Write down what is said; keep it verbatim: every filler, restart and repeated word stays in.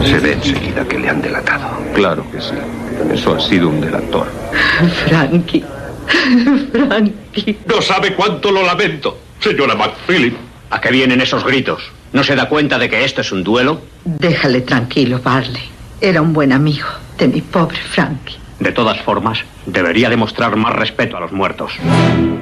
Se ve enseguida que le han delatado. Claro que sí. Eso ha sido un delator. Frankie. Frankie. No sabe cuánto lo lamento, señora McPhilip. ¿A qué vienen esos gritos? ¿No se da cuenta de que esto es un duelo? Déjale tranquilo, Barley. Era un buen amigo de mi pobre Frankie. De todas formas, debería demostrar más respeto a los muertos.